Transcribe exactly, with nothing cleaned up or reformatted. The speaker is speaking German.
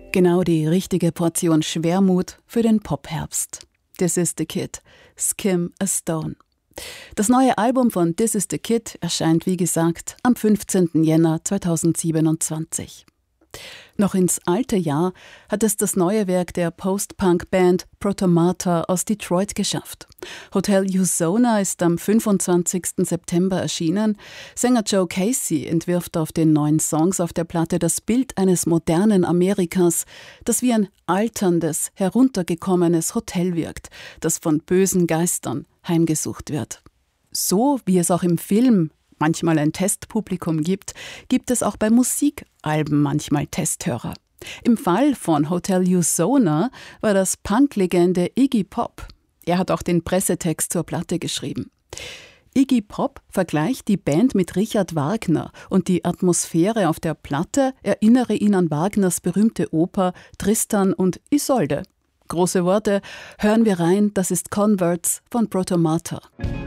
Genau die richtige Portion Schwermut für den Popherbst. This is the Kid, Skim a Stone. Das neue Album von This is the Kid erscheint, wie gesagt, am fünfzehnten Jänner zweitausendsiebenundzwanzig. Noch ins alte Jahr hat es das neue Werk der Post-Punk-Band Protomata aus Detroit geschafft. Hotel Usona ist am fünfundzwanzigsten September erschienen. Sänger Joe Casey entwirft auf den neuen Songs auf der Platte das Bild eines modernen Amerikas, das wie ein alterndes, heruntergekommenes Hotel wirkt, das von bösen Geistern heimgesucht wird. So wie es auch im Film manchmal ein Testpublikum gibt, gibt es auch bei Musikalben manchmal Testhörer. Im Fall von Hotel Usona war das Punk-Legende Iggy Pop. Er hat auch den Pressetext zur Platte geschrieben. Iggy Pop vergleicht die Band mit Richard Wagner und die Atmosphäre auf der Platte erinnere ihn an Wagners berühmte Oper Tristan und Isolde. Große Worte, hören wir rein, das ist Converts von Protomata.